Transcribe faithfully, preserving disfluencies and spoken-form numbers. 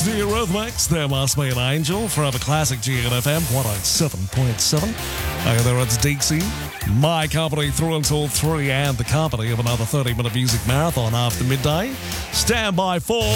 the Eurythmics. There Must Be an Angel for the classic G N F M one oh seven point seven. Hey there, it's Dixie. My company through until three, and the company of another thirty minute music marathon after midday. Stand by for